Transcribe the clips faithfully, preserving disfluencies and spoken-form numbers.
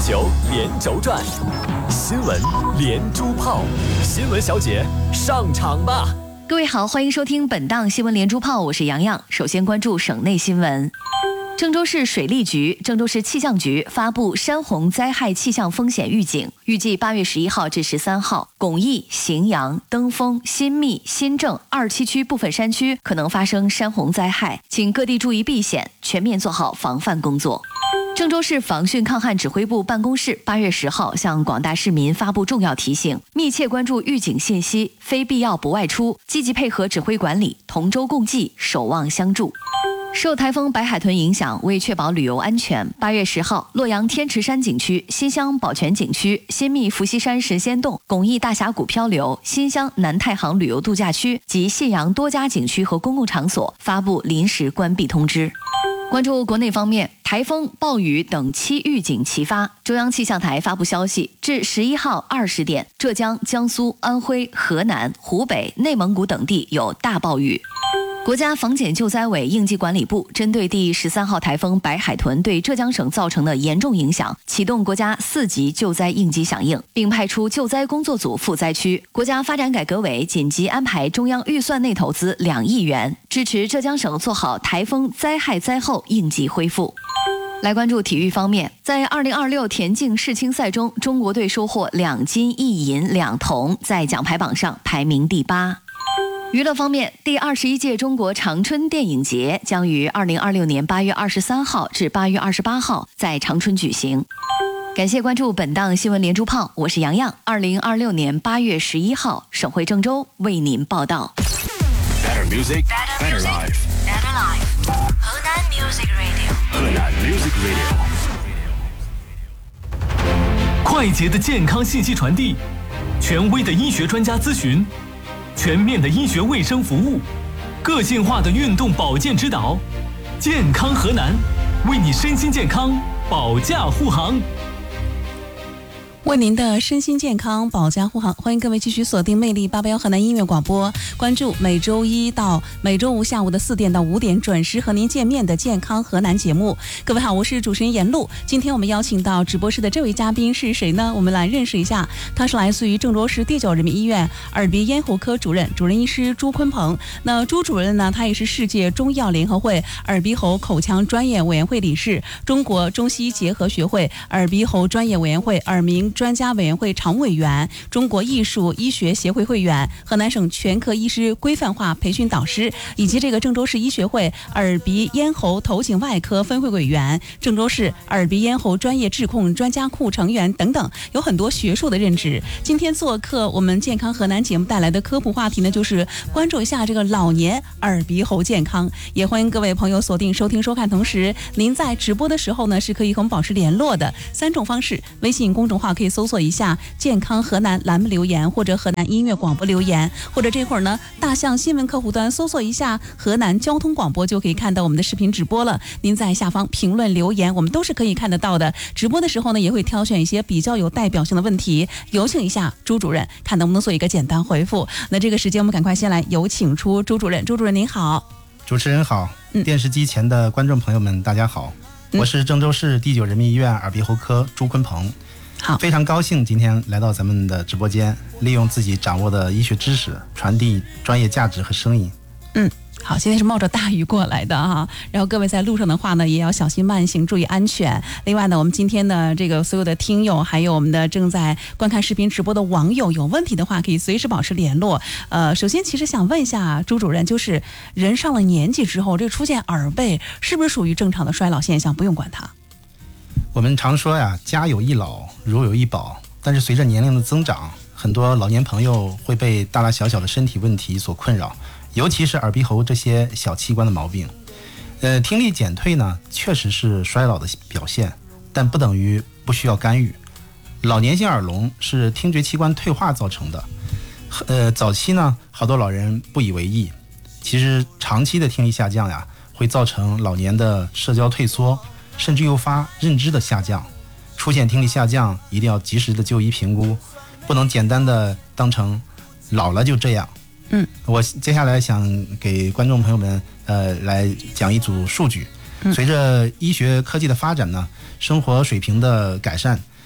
球连轴转，新闻连珠炮，新闻小姐上场吧！ 各位好，欢迎收听本档新闻连珠炮，我是洋洋。首先关注省内新闻。郑州市水利局、郑州市气象局发布山洪灾害气象风险预警，预计八月十一号至十三号，巩义、荥阳、登封、新密、新郑二七区部分山区可能发生山洪灾害，请各地注意避险，全面做好防范工作。郑州市防汛抗旱指挥部办公室八月十号向广大市民发布重要提醒，密切关注预警信息，非必要不外出，积极配合指挥管理，同舟共济，守望相助。受台风白海豚影响，为确保旅游安全，八月十号，洛阳天池山景区、新乡宝泉景区、新密伏羲山神仙洞、巩义大峡谷漂流、新乡南太行旅游度假区及信阳多家景区和公共场所发布临时关闭通知。关注国内方面，台风、暴雨等七预警齐发。中央气象台发布消息，至十一号二十点，浙江、江苏、安徽、河南、湖北、内蒙古等地有大暴雨。国家防检救灾委应急管理部针对第十三号台风白海豚对浙江省造成的严重影响，启动国家四级救灾应急响应，并派出救灾工作组赴灾区。国家发展改革委紧急安排中央预算内投资两亿元，支持浙江省做好台风灾害灾后应急恢复。来关注体育方面，在二零二六田径世青赛中，中国队收获两金一银两铜，在奖牌榜上排名第八。娱乐方面，第二十一届中国长春电影节将于二零二六年八月二十三号至八月二十八号在长春举行。感谢关注本档新闻连珠炮，我是洋洋。二零二六年八月十一号，省会郑州为您报道。 Better music, better life. Better life. 河南 Music Radio. 河南 Music Radio. 快捷的健康信息传递，权威的医学专家咨询。全面的医学卫生服务，个性化的运动保健指导，健康河南，为你身心健康保驾护航。 为您的身心健康保驾护航，欢迎各位继续锁定魅力八八幺河南音乐广播，关注每周一到每周五下午的四点到五点准时和您见面的健康河南节目。各位好，我是主持人严露。今天我们邀请到直播室的这位嘉宾是谁呢？我们来认识一下，他是来自于郑州市第九人民医院耳鼻咽喉科主任主任医师朱坤鹏。那朱主任呢，他也是世界中医药联合会耳鼻喉口腔专业委员会理事，中国中西医结合学会耳鼻喉专业委员会耳鸣专家委员会常委员，中国艺术医学协会会员，河南省全科医师规范化培训导师，以及这个郑州市医学会耳鼻咽喉头颈外科分会委员，郑州市耳鼻咽喉专业质控专家库成员等等，有很多学术的任职。今天做客我们健康河南节目带来的科普话题呢，就是关注一下这个老年耳鼻喉健康。也欢迎各位朋友锁定收听收看，同时您在直播的时候呢，是可以和我们保持联络的三种方式：微信公众号可以搜索一下健康河南栏目留言，或者河南音乐广播留言，或者这会儿呢大象新闻客户端搜索一下河南交通广播，就可以看到我们的视频直播了。您在下方评论留言，我们都是可以看得到的。直播的时候呢，也会挑选一些比较有代表性的问题，有请一下朱主任，看能不能做一个简单回复。那这个时间我们赶快先来有请出朱主任。朱主任您好。 主持人好， 嗯、 电视机前的观众朋友们大家好， 嗯、 我是郑州市第九人民医院耳鼻喉科朱坤鹏。 好， 非常高兴今天来到咱们的直播间，利用自己掌握的医学知识，传递专业价值和声音。 嗯，好，现在是冒着大雨过来的哈，然后各位在路上的话呢，也要小心慢行，注意安全。另外呢，我们今天的这个所有的听友，还有我们的正在观看视频直播的网友，有问题的话可以随时保持联络。呃，首先其实想问一下朱主任，就是人上了年纪之后，这个出现耳背是不是属于正常的衰老现象，不用管它？ 我们常说呀，家有一老，如有一宝。但是随着年龄的增长，很多老年朋友会被大大小小的身体问题所困扰，尤其是耳鼻喉这些小器官的毛病。呃，听力减退呢，确实是衰老的表现，但不等于不需要干预。老年性耳聋是听觉器官退化造成的。呃，早期呢，好多老人不以为意，其实长期的听力下降呀，会造成老年的社交退缩，甚至诱发认知的下降。出现听力下降，一定要及时的就医评估，不能简单的当成老了就这样。 嗯， 我接下来想给观众朋友们呃来讲一组数据。随着医学科技的发展呢，生活水平的改善，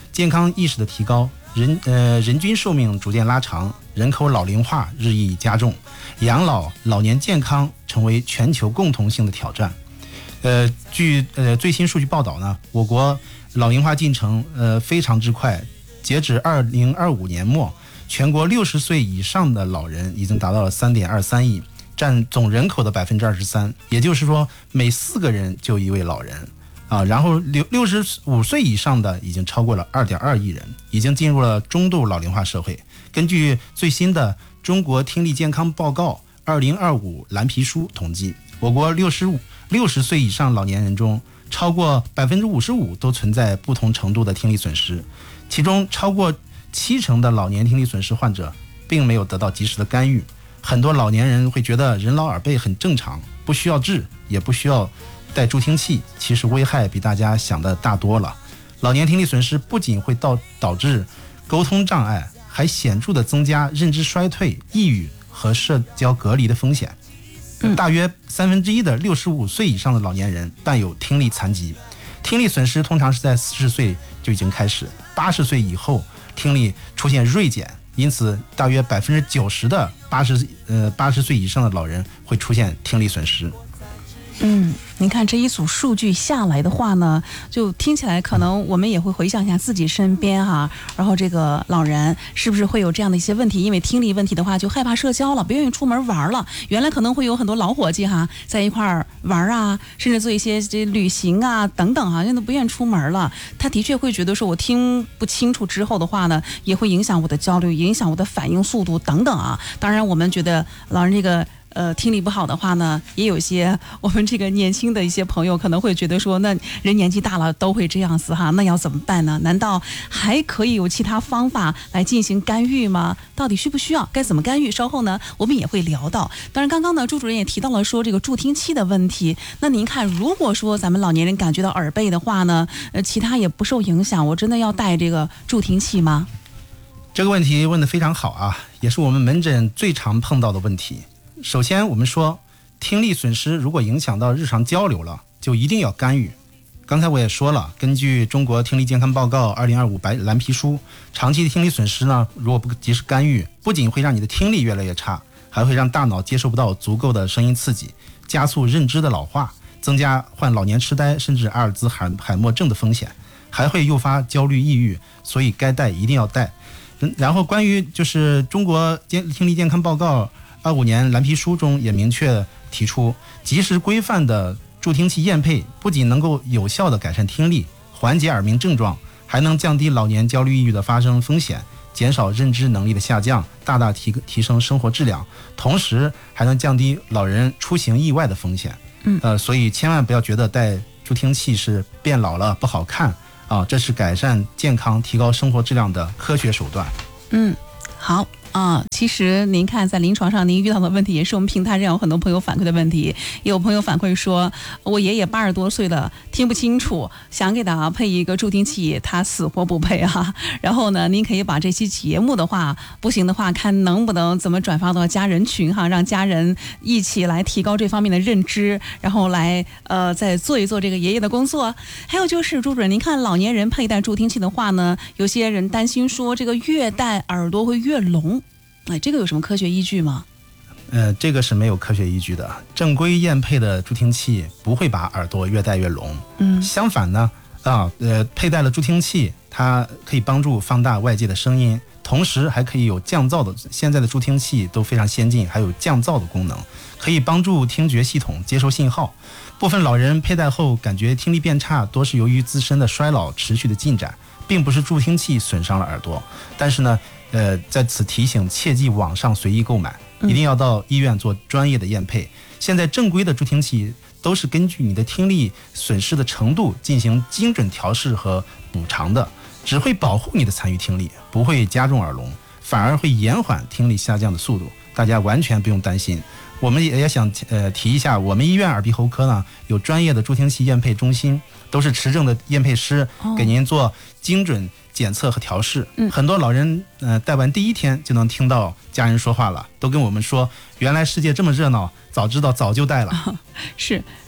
健康意识的提高，人呃人均寿命逐渐拉长，人口老龄化日益加重，养老老年健康成为全球共同性的挑战。呃，据呃最新数据报道呢，我国老龄化进程呃非常之快，截止二零二五年末，全国六十岁以上的老人已经达到了三点二三亿，占总人口的百分之二十三，也就是说每四个人就一位老人啊。然后六六十五岁以上的已经超过了二点二亿人，已经进入了中度老龄化社会。根据最新的中国听力健康报告二零二五蓝皮书统计，我国六十五六十岁以上老年人中，超过百分之五十五都存在不同程度的听力损失，其中超过七成的老年听力损失患者并没有得到及时的干预。很多老年人会觉得人老耳背很正常，不需要治，也不需要戴助听器，其实危害比大家想的大多了。老年听力损失不仅会导导致沟通障碍，还显著地增加认知衰退、抑郁和社交隔离的风险。大约三分之一的六十五岁以上的老年人伴有听力残疾，听力损失通常是在四十岁就已经开始，八十岁以后听力出现锐减，因此大约百分之九十的八十呃八十岁以上的老人会出现听力损失。 嗯，您看这一组数据下来的话呢，就听起来可能我们也会回想一下自己身边哈、啊，然后这个老人是不是会有这样的一些问题？因为听力问题的话，就害怕社交了，不愿意出门玩了。原来可能会有很多老伙计哈，在一块儿玩啊，甚至做一些这旅行啊等等哈，现在不愿意出门了。他的确会觉得说，我听不清楚之后的话呢，也会影响我的焦虑，影响我的反应速度等等啊。当然，我们觉得老人这个。呃，听力不好的话呢，也有一些我们这个年轻的一些朋友可能会觉得说，那人年纪大了都会这样子哈，那要怎么办呢？难道还可以有其他方法来进行干预吗？到底需不需要？该怎么干预？稍后呢，我们也会聊到。当然，刚刚呢，朱主任也提到了说这个助听器的问题。那您看，如果说咱们老年人感觉到耳背的话呢，呃，其他也不受影响，我真的要戴这个助听器吗？ 这个问题问得非常好啊，也是我们门诊最常碰到的问题。首先我们说，听力损失如果影响到日常交流了，就一定要干预。刚才我也说了，根据中国听力健康报告二零二五白蓝皮书，长期的听力损失呢，如果不及时干预，不仅会让你的听力越来越差，还会让大脑接受不到足够的声音刺激，加速认知的老化，增加患老年痴呆甚至阿尔兹海海默症的风险，还会诱发焦虑抑郁，所以该戴一定要戴。然后关于就是中国听力健康报告二五年蓝皮书中也明确提出，及时规范的助听器验配不仅能够有效地改善听力，缓解耳鸣症状，还能降低老年焦虑抑郁的发生风险，减少认知能力的下降，大大提提升生活质量，同时还能降低老人出行意外的风险。嗯，呃，所以千万不要觉得戴助听器是变老了不好看啊，这是改善健康、提高生活质量的科学手段。 嗯，好。啊，其实您看，在临床上您遇到的问题，也是我们平台上有很多朋友反馈的问题。也有朋友反馈说，我爷爷八十多岁了，听不清楚，想给他配一个助听器，他死活不配啊。然后呢，您可以把这期节目的话，不行的话，看能不能怎么转发到家人群哈，让家人一起来提高这方面的认知，然后来呃再做一做这个爷爷的工作。还有就是朱主任，您看老年人佩戴助听器的话呢，有些人担心说这个越戴耳朵会越聋。哎，这个有什么科学依据吗？ 呃，这个是没有科学依据的。正规验配的助听器不会把耳朵越戴越聋。嗯，相反呢，啊，呃，佩戴了助听器，它可以帮助放大外界的声音，同时还可以有降噪的。现在的助听器都非常先进，还有降噪的功能，可以帮助听觉系统接收信号。部分老人佩戴后感觉听力变差，多是由于自身的衰老持续的进展，并不是助听器损伤了耳朵。但是呢，呃，在此提醒，切忌网上随意购买，一定要到医院做专业的验配。现在正规的助听器都是根据你的听力损失的程度进行精准调试和补偿的，只会保护你的残余听力，不会加重耳聋，反而会延缓听力下降的速度。大家完全不用担心。我们也想呃提一下，我们医院耳鼻喉科呢有专业的助听器验配中心，都是持证的验配师给您做精准检测和调试。嗯，很多老人呃戴完第一天就能听到家人说话了，都跟我们说原来世界这么热闹，早知道早就戴了。 是。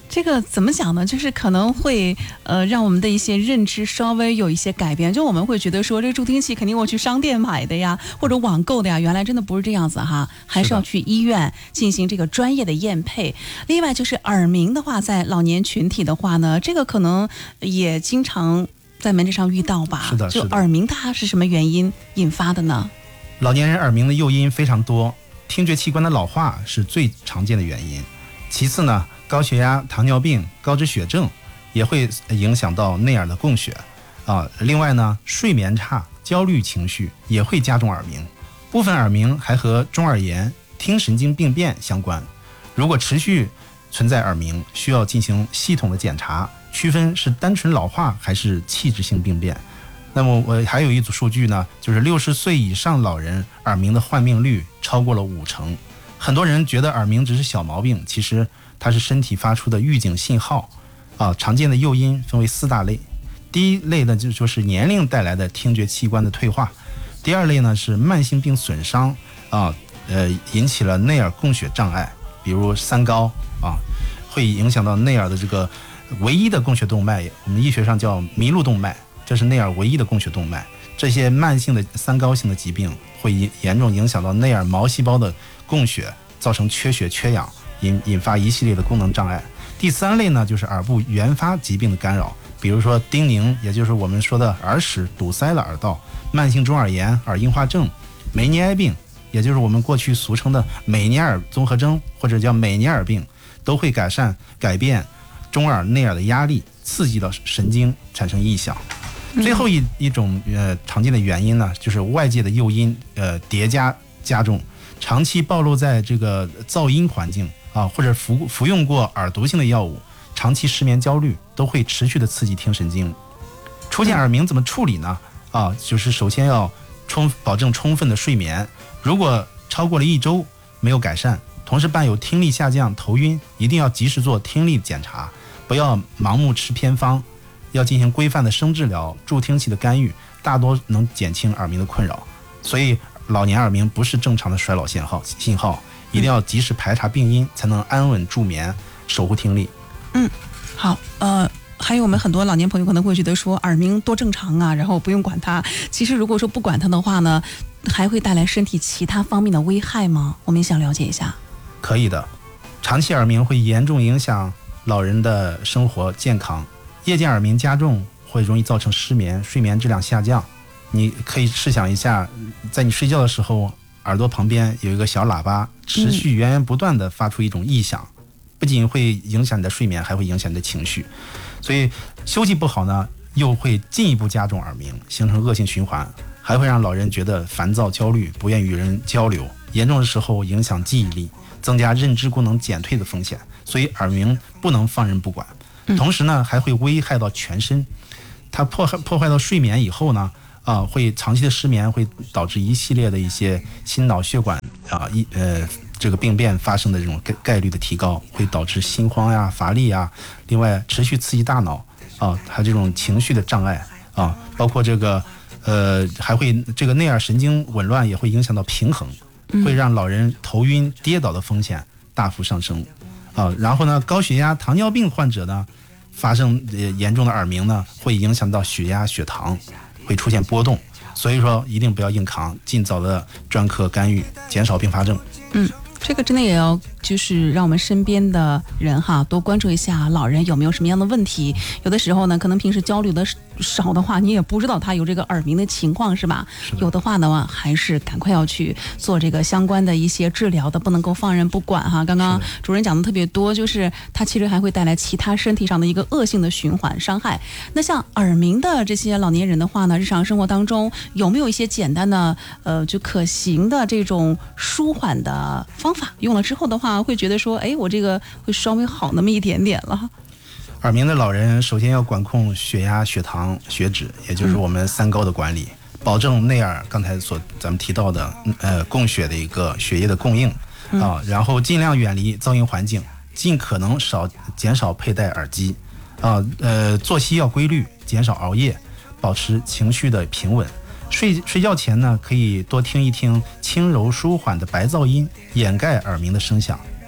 这个怎么讲呢？就是可能会呃让我们的一些认知稍微有一些改变，就我们会觉得说这助听器肯定我去商店买的呀，或者网购的呀，原来真的不是这样子哈，还是要去医院进行这个专业的验配。另外就是耳鸣的话，在老年群体的话呢，这个可能也经常在门诊上遇到吧。 是的， 就耳鸣它是什么原因引发的呢？ 老年人耳鸣的诱因非常多，听觉器官的老化是最常见的原因。其次呢，高血压、糖尿病、高脂血症也会影响到内耳的供血啊。另外呢，睡眠差、焦虑情绪也会加重耳鸣。部分耳鸣还和中耳炎、听神经病变相关。如果持续存在耳鸣，需要进行系统的检查，区分是单纯老化还是器质性病变。那么我还有一组数据呢，就是六十岁以上老人耳鸣的患病率超过了五成。很多人觉得耳鸣只是小毛病，其实它是身体发出的预警信号啊。常见的诱因分为四大类，第一类呢就就是年龄带来的听觉器官的退化，第二类呢是慢性病损伤啊，呃引起了内耳供血障碍，比如三高啊，会影响到内耳的这个唯一的供血动脉，我们医学上叫麋鹿动脉，这是内耳唯一的供血动脉。这些慢性的三高性的疾病会严重影响到内耳毛细胞的供血，造成缺血缺氧，引引发一系列的功能障碍。第三类呢，就是耳部原发疾病的干扰，比如说丁宁，也就是我们说的耳屎堵塞了耳道，慢性中耳炎、耳硬化症，梅尼埃病，也就是我们过去俗称的美尼尔综合征或者叫美尼尔病，都会改善改变中耳内耳的压力，刺激到神经产生异响。最后一一种呃常见的原因呢，就是外界的诱因呃叠加加重，长期暴露在这个噪音环境啊，或者服服用过耳毒性的药物，长期失眠焦虑都会持续的刺激听神经。出现耳鸣怎么处理呢？啊，就是首先要充保证充分的睡眠，如果超过了一周没有改善，同时伴有听力下降、头晕，一定要及时做听力检查，不要盲目吃偏方。要进行规范的声治疗，助听器的干预，大多能减轻耳鸣的困扰。所以老年耳鸣不是正常的衰老信号，信号一定要及时排查病因，才能安稳助眠，守护听力。 嗯，好，呃。还有我们很多老年朋友可能会觉得说耳鸣多正常啊，然后不用管它。其实如果说不管它的话呢，还会带来身体其他方面的危害吗？我们也想了解一下。 可以的，长期耳鸣会严重影响老人的生活健康。夜间耳鸣加重会容易造成失眠，睡眠质量下降。你可以试想一下，在你睡觉的时候，耳朵旁边有一个小喇叭，持续源源不断地发出一种异响，嗯、不仅会影响你的睡眠，还会影响你的情绪。所以休息不好呢，又会进一步加重耳鸣，形成恶性循环，还会让老人觉得烦躁、焦虑，不愿与人交流，严重的时候影响记忆力，增加认知功能减退的风险。所以耳鸣不能放任不管。同时呢，还会危害到全身，它破坏破坏到睡眠以后呢，啊，会长期的失眠会导致一系列的一些心脑血管啊一呃这个病变发生的这种概概率的提高，会导致心慌呀、乏力呀，另外持续刺激大脑啊，还有这种情绪的障碍啊，包括这个呃还会这个内耳神经紊乱，也会影响到平衡，会让老人头晕、跌倒的风险大幅上升啊。然后呢，高血压、糖尿病患者呢，发生严重的耳鸣呢，会影响到血压、血糖，会出现波动。所以说，一定不要硬扛，尽早的专科干预，减少并发症。 嗯，这个真的也要就是让我们身边的人哈多关注一下老人有没有什么样的问题。有的时候呢，可能平时交流的少的话，你也不知道他有这个耳鸣的情况，是吧？ 是的。 有的话呢，还是赶快要去做这个相关的一些治疗的，不能够放任不管哈。刚刚主任讲的特别多，就是它其实还会带来其他身体上的一个恶性的循环伤害。那像耳鸣的这些老年人的话呢，日常生活当中有没有一些简单的呃就可行的这种舒缓的方法？用了之后的话，会觉得说，哎，我这个会稍微好那么一点点了。 耳鸣的老人首先要管控血压、血糖、血脂，也就是我们三高的管理，嗯、保证内耳刚才所咱们提到的呃供血的一个血液的供应啊，然后尽量远离噪音环境，尽可能少减少佩戴耳机啊，呃作息要规律，减少熬夜，保持情绪的平稳。睡睡觉前呢，可以多听一听轻柔舒缓的白噪音，掩盖耳鸣的声响，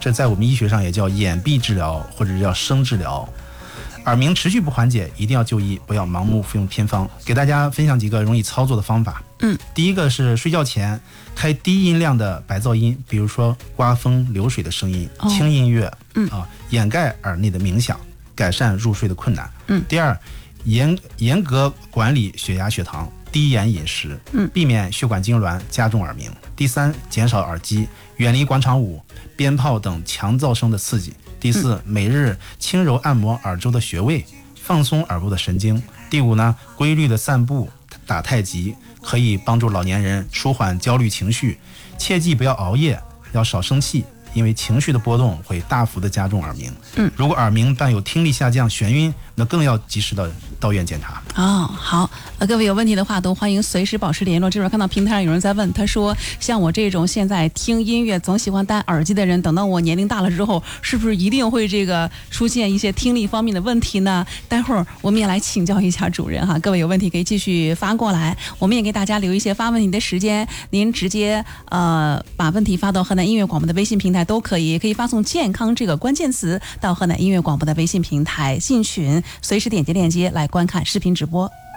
这在我们医学上也叫眼闭治疗或者叫声治疗。耳鸣持续不缓解，一定要就医，不要盲目服用偏方。给大家分享几个容易操作的方法。 嗯， 第一个是睡觉前开低音量的白噪音，比如说刮风流水的声音、 哦、 轻音乐， 嗯啊，掩盖耳内的鸣响，改善入睡的困难。 嗯， 第二，严严格管理血压、血糖，低盐饮食， 嗯， 避免血管痉挛加重耳鸣。第三，减少耳机，远离广场舞、鞭炮等强噪声的刺激。第四，每日轻柔按摩耳周的穴位，放松耳部的神经。第五呢，规律的散步、打太极，可以帮助老年人舒缓焦虑情绪。切记不要熬夜，要少生气，因为情绪的波动会大幅的加重耳鸣。 嗯， 如果耳鸣伴有听力下降、眩晕，那更要及时的到院检查。 哦，好，呃，各位有问题的话都欢迎随时保持联络。这边看到平台上有人在问，他说像我这种现在听音乐总喜欢戴耳机的人，等到我年龄大了之后，是不是一定会这个出现一些听力方面的问题呢？待会儿我们也来请教一下主任哈。各位有问题可以继续发过来，我们也给大家留一些发问题的时间，您直接呃把问题发到河南音乐广播的微信平台都可以，也可以发送健康这个关键词到河南音乐广播的微信平台进群，随时点击链接来观看视频直播。